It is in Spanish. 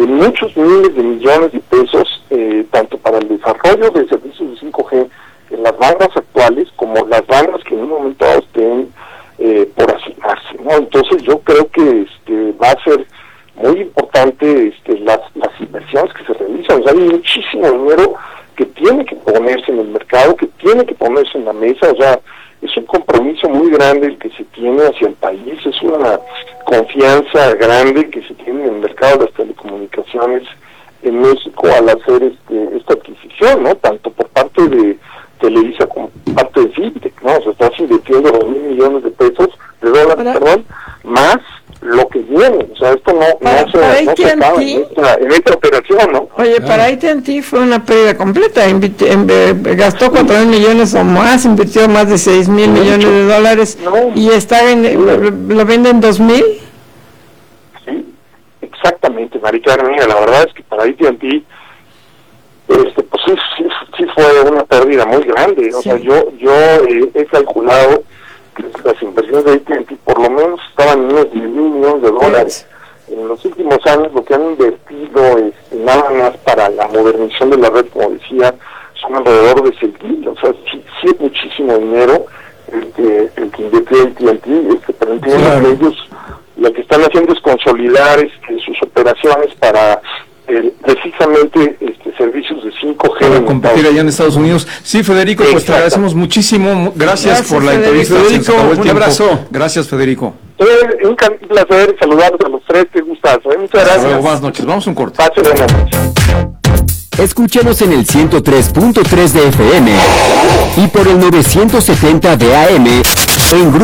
de muchos miles de millones de pesos, tanto para el desarrollo de servicios de 5G en las bandas actuales como las bandas que en un momento dado estén por asignarse, ¿no? Entonces yo creo que va a ser muy importante las inversiones que se realizan. O sea, hay muchísimo dinero que tiene que ponerse en el mercado, que tiene que ponerse en la mesa. O sea, es un compromiso muy grande el que se tiene hacia el país, es una confianza grande que se tiene en el mercado de las telecomunicaciones en México al hacer esta adquisición, ¿no? Tanto por parte de Televisa como por parte de Fintech, ¿no? O sea, estás invirtiendo 2,000 millones de dólares, perdón, más lo que viene. O sea, esto no se acaba en esta operación, ¿no? Oye, para AT&T fue una pérdida completa, gastó 4,000 millones o más, invirtió más de 6,000 millones de dólares, y lo venden 2,000. Sí, exactamente, Mari Carmen. Mira, la verdad es que para AT&T pues sí fue una pérdida muy grande. O sea, yo he calculado que las inversiones de AT&T por lo menos estaban en unos 10,000 millones de dólares. En los últimos años lo que han invertido nada más para la modernización de la red, como decía, son alrededor de 6,000. O sea, sí es muchísimo dinero el que invirtió AT&T, pero entiendo que ellos lo que están haciendo es consolidar sus operaciones para precisamente servicios de 5G para competir allá en Estados Unidos. Sí, Federico, pues te agradecemos muchísimo. Gracias por la entrevista. Federico, un abrazo. Gracias, Federico. Un placer saludarlos a los tres, qué gustazo. Muchas gracias. Luego, buenas noches. Vamos a un corte. Pase buenas noches. Escúchanos en el 103.3 de FM y por el 970 de AM en grupo.